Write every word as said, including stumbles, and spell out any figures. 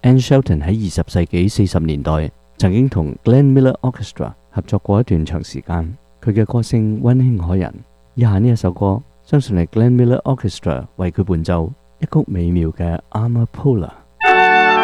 Anne Shelton 喺二十世紀四十年代曾經同 Glenn Miller Orchestra 合作過一段長時間，佢嘅歌聲溫馨可人。以下呢一首歌，相信係 Glenn Miller Orchestra 為佢伴奏一曲美妙嘅 Amapola。